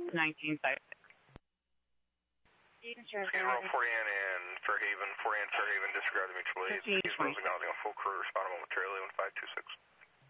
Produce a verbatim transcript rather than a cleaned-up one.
nineteen five six. Skid Row, Forian and Fairhaven, Forian, Fairhaven, disregard the mutual aid. Skid Row's acknowledging a full crew, respond momentarily, one five two six.